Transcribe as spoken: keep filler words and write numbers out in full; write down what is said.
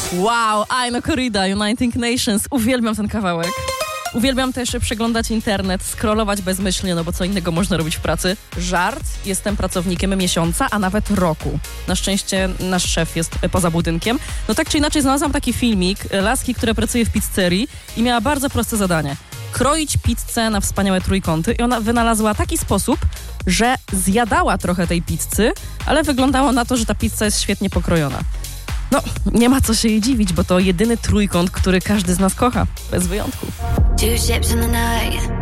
Wow, Aino Corrida, Uniting Nations. Uwielbiam ten kawałek. Uwielbiam też przeglądać internet, scrollować bezmyślnie, no bo co innego można robić w pracy. Żart, jestem pracownikiem miesiąca, a nawet roku. Na szczęście nasz szef jest poza budynkiem. No tak czy inaczej znalazłam taki filmik laski, która pracuje w pizzerii i miała bardzo proste zadanie. Kroić pizzę na wspaniałe trójkąty i ona wynalazła taki sposób, że zjadała trochę tej pizzy, ale wyglądało na to, że ta pizza jest świetnie pokrojona. No, nie ma co się jej dziwić, bo to jedyny trójkąt, który każdy z nas kocha, bez wyjątku. Two ships in the night,